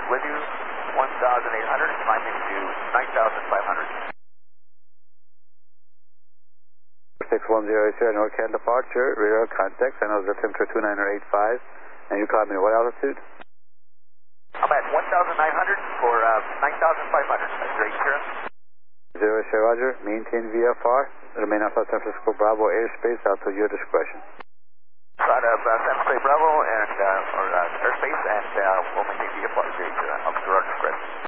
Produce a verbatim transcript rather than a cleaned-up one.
with you, one thousand eight hundred, climbing to nine thousand five hundred. six one zero eight zero, NorCal departure, radar contact, I know the temperature two nine eight five, and you call me at what altitude? I'm at one thousand nine hundred for uh, nine thousand five hundred, that's right, sir. Zero, sir, roger, maintain V F R, remain off of San Francisco Bravo airspace, out to your discretion. Out of uh, San Francisco Bravo and, uh, or uh, airspace, and uh, we'll maintain V F R, great, sir, up to our discretion.